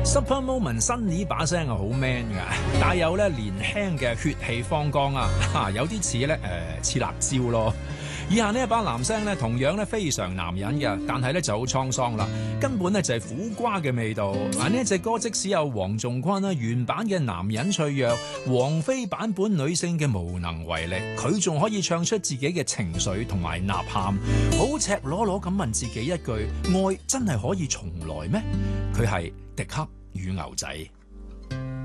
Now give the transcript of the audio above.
Super Moment 新呢把聲係好 man 㗎，帶有咧年輕嘅血氣方剛啊，有啲似咧似辣椒咯。以下呢一把男聲咧，同樣咧非常男人嘅，但係咧就好滄桑啦，根本咧就係苦瓜嘅味道。呢一隻歌即使有黃仲坤啦原版嘅男人脆弱，王菲版本女性嘅無能為力，佢仲可以唱出自己嘅情緒同埋吶喊，好赤裸裸咁問自己一句：愛真係可以重來咩？佢係迪克與牛仔。